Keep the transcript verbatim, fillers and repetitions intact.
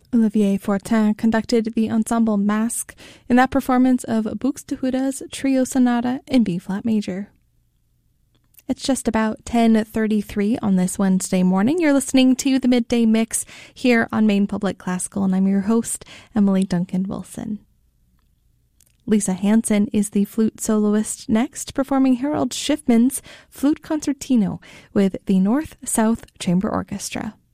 Olivier Fortin conducted the ensemble Masque in that performance of Buxtehude's Trio Sonata in B-flat major. It's just about ten thirty-three on this Wednesday morning. You're listening to the Midday Mix here on Maine Public Classical, and I'm your host, Emily Duncan-Wilson. Lisa Hansen is the flute soloist next, performing Harold Schiffman's Flute Concertino with the North-South Chamber Orchestra.